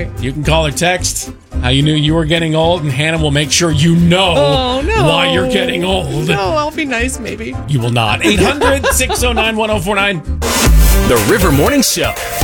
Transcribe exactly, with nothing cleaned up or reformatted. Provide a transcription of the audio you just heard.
right. You can call or text how you knew you were getting old, and Hannah will make sure you know Oh, no. why you're getting old. No, I'll be nice, maybe. You will not. eight hundred, six oh nine, one oh four nine. The River Morning Show.